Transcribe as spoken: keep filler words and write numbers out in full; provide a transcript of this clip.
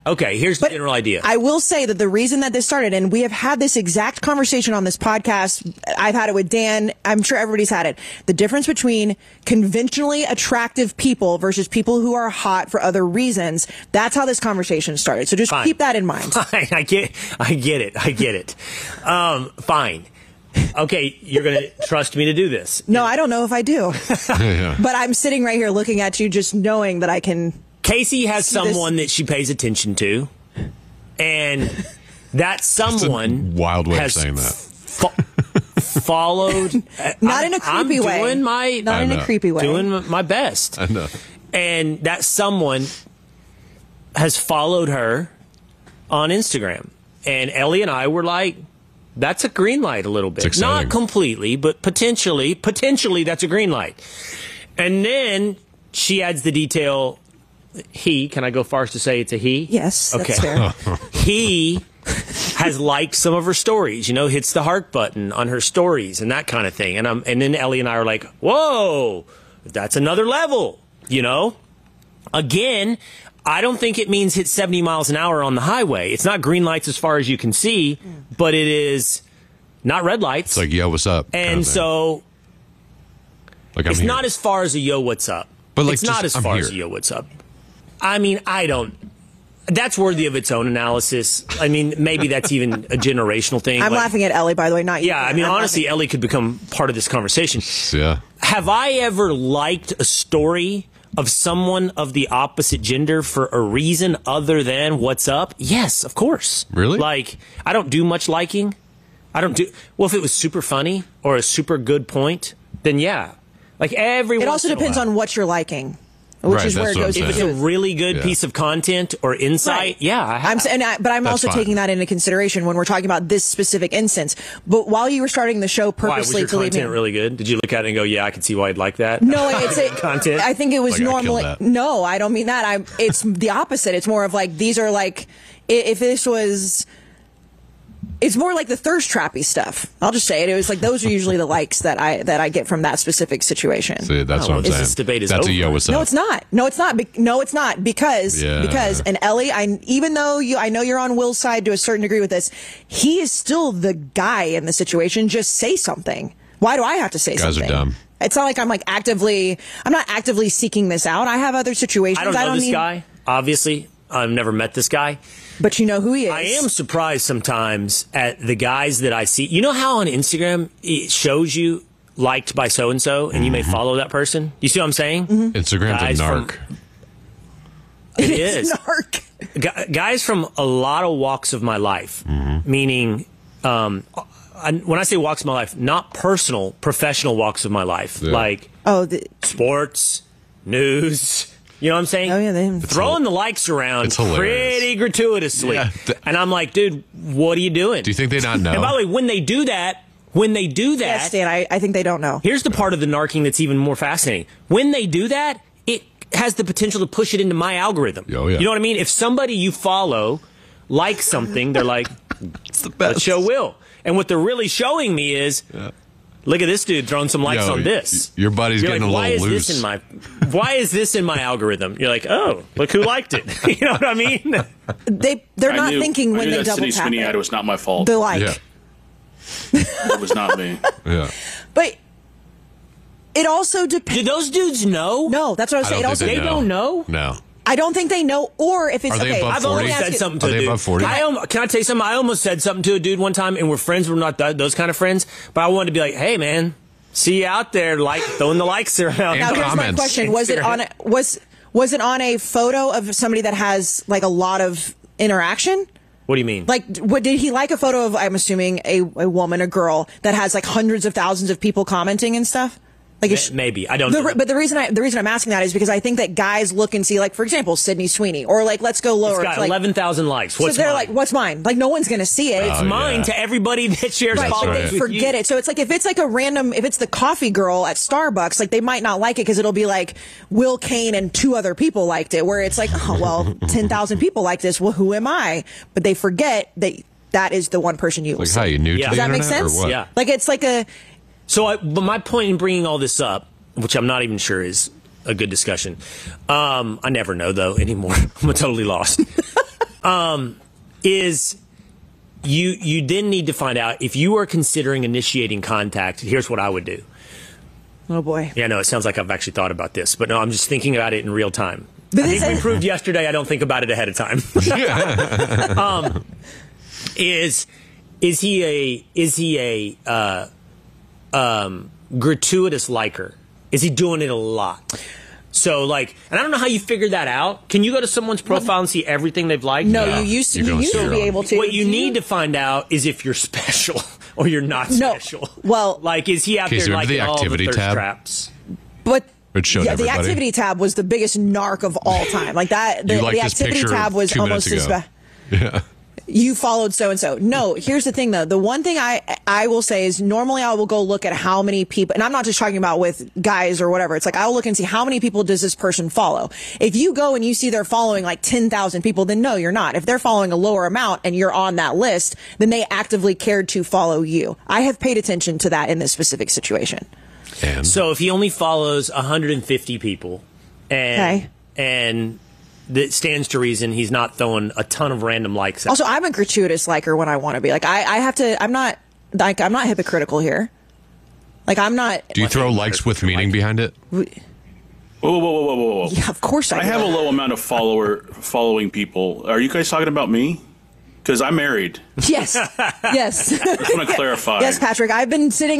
Okay, here's the But general idea. I will say that the reason that this started, and we have had this exact conversation on this podcast, I've had it with Dan, I'm sure everybody's had it, the difference between conventionally attractive people versus people who are hot for other reasons, that's how this conversation started. So just Fine. keep that in mind. Fine, I get, I get it, I get it. Um, fine. Okay, you're going to trust me to do this. No, I don't know if I do. Yeah. But I'm sitting right here looking at you just knowing that I can... Casey has See this- someone that she pays attention to, and that someone wild way of has saying that. fo- followed. Not I'm, in a creepy I'm way. Doing my, Not I in a know. creepy way. doing my best. I know. And that someone has followed her on Instagram. And Ellie and I were like, that's a green light a little bit. It's exciting. Not completely, but potentially, potentially that's a green light. And then she adds the detail, he, can I go far as to say it's a he? Yes, that's Okay. fair. He has liked some of her stories, you know, hits the heart button on her stories and that kind of thing. And I'm, and then Ellie and I are like, whoa, that's another level, you know? Again, I don't think it means hit seventy miles an hour on the highway. It's not green lights as far as you can see, but it is not red lights. It's like, yo, what's up? kind and of thing. so like, I'm it's here. not as far as a yo, what's up. But, like, it's not just, as I'm far here. as a yo, what's up. I mean, I don't. That's worthy of its own analysis. I mean, maybe that's even a generational thing. I'm like- laughing at Ellie, by the way, not you. Yeah, I mean, I'm honestly, laughing. Ellie could become part of this conversation. Yeah. Have I ever liked a story of someone of the opposite gender for a reason other than what's up? Yes, of course. Really? Like, I don't do much liking. I don't do. Well, if it was super funny or a super good point, then yeah. Like every. It once also in a depends while. on what you're liking, which Right, is where that's it what I'm goes. saying. If it's a really good Yeah. piece of content or insight, Right. yeah, I have. I'm, s- and I, but I'm That's also fine. taking that into consideration when we're talking about this specific instance. But while you were starting the show Why was purposely your to leave me, content really good? Did you look at it and go, "Yeah, I can see why I'd like that"? no, it's a, Content? I think it was Like, I killed normally. that. No, I don't mean that. I. It's the opposite. It's more of like these are like i- if this was. It's more like the thirst trappy stuff. I'll just say it. It was like those are usually the likes that I that I get from that specific situation. See, that's Oh, what I'm is saying. this debate is that's over. a yo, what's up? No, it's not. No, it's not. Be- no, it's not because Yeah. because and Ellie, I even though you, I know you're on Will's side to a certain degree with this. He is still the guy in the situation. Just say something. Why do I have to say Guys are something? dumb. It's not like I'm like actively. I'm not actively seeking this out. I have other situations. I don't know this need, guy. Obviously, I've never met this guy. but you know who he is. I am surprised sometimes at the guys that I see. You know how on Instagram it shows you liked by so and so, and you may follow that person. You see what I'm saying? Instagram's Guys a from- narc. It It's is. narc. Gu- Guys from a lot of walks of my life, meaning um, I, when I say walks of my life, not personal, professional walks of my life, Yeah. like Oh, the, sports, news. You know what I'm saying? Oh, yeah, they- Throwing the likes around It's hilarious. pretty gratuitously. Yeah. And I'm like, dude, what are you doing? Do you think they not know? And by the way, when they do that, when they do that, yes, Dan. I, I think they don't know. here's the part of the narking that's even more fascinating. When they do that, it has the potential to push it into my algorithm. Oh, yeah. You know what I mean? If somebody you follow likes something, they're like, it's the best. let's show Will. And what they're really showing me is, look at this dude throwing some likes Yo, on this. y- your buddy's You're getting like, a why little is loose. This in my, why is this in my algorithm? You're like, oh, look who liked it. You know what I mean? They they're I not knew- thinking I when knew they that double Sydney tap Sweeney it. ad was not my fault. The like. Yeah. It was not me. Yeah. But it also depends. Do those dudes know? No, that's what I was I saying. don't It also, think They don't know? No. I don't think they know, or if it's Are they okay. above I've forty? almost Let me said ask something to Are a they dude. above forty? I almo- can I tell you something? I almost said something to a dude one time, and we're friends. We're not th- those kind of friends, but I wanted to be like, "Hey, man, see you out there, like throwing the likes around." And Now, here's my comments. question: Was it on a, was was it on a photo of somebody that has like a lot of interaction? What do you mean? Like, what did he like a photo of? I'm assuming a, a woman, a girl that has like hundreds of thousands of people commenting and stuff. Like, Ma- it's- maybe. I don't the, know. re- But the reason I the reason I'm asking that is because I think that guys look and see, like, for example, Sydney Sweeney, or like, let's go lower. It's got It's like, eleven thousand likes. What's so they're mine? like, what's mine? Like, no one's gonna see it. It's Oh, mine yeah. to everybody that shares Right, followers but right. they with forget you. it. So it's like if it's like a random, if it's the coffee girl at Starbucks, like they might not like it because it'll be like Will Kane and two other people liked it. Where it's like, oh well, ten thousand people like this. Well, who am I? But they forget that that is the one person you. will Like, see. how you new Yeah. to Does the that make internet, or sense? what? Yeah. Like it's like a. So, I, but my point in bringing all this up, which I'm not even sure is a good discussion. Um, I never know though anymore. I'm totally lost. Um, is you you then need to find out if you are considering initiating contact. Here's what I would do. Oh boy. Yeah, no, it sounds like I've actually thought about this, but no, I'm just thinking about it in real time. But I this think we is- proved yesterday I don't think about it ahead of time. um, is is he a is he a uh, um, gratuitous liker? Is he doing it a lot? So, like, and I don't know how you figured that out. Can you go to someone's profile and see everything they've liked? No, Yeah. you used to, You you don't used see to your be own. able to. What you Do need to find out is if you're special or you're not No. special. Well- like, is he out Okay, there so like the all the activity thirst tab? traps? But It showed yeah, the everybody. activity tab was the biggest narc of all time. Like that, the, You liked the this activity picture tab was two minutes almost as ago. bad. Yeah. You followed so and so. No, here's the thing though. The one thing I I will say is normally I will go look at how many people, and I'm not just talking about with guys or whatever. It's like I'll look and see how many people does this person follow. If you go and you see they're following like ten thousand people, then no, you're not. If they're following a lower amount and you're on that list, then they actively cared to follow you. I have paid attention to that in this specific situation. And So if he only follows one hundred fifty people, and Okay. and that stands to reason he's not throwing a ton of random likes. Out. Also, I'm a gratuitous liker when I want to be. Like I, I have to. I'm not like I'm not hypocritical here. Like I'm not. do you throw Nothing likes matters with what you meaning like. behind it? Whoa, whoa, whoa, whoa, whoa, whoa. Yeah, of course I, I do. have a low amount of follower following people. Are you guys talking about me? Because I'm married. Yes. Yes. I just want to clarify. Yes, Patrick. I've been sitting